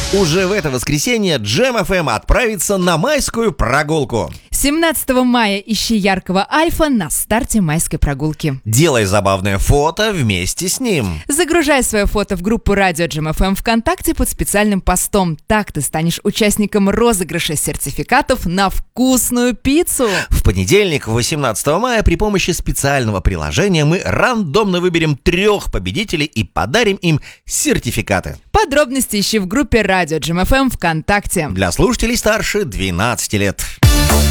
Уже в это воскресенье Джем FM отправится на майскую прогулку. 17 мая ищи яркого Альфа на старте майской прогулки. Делай забавное фото вместе с ним. Загружай свое фото в группу Радио Джем FM ВКонтакте под специальным постом. Так ты станешь участником розыгрыша сертификатов на вкусную пиццу. В понедельник, 18 мая, при помощи специального приложения мы рандомно выберем 3 победителей и подарим им сертификаты. Подробности ищи в группе Радио Джем FM ВКонтакте. Для слушателей старше 12 лет.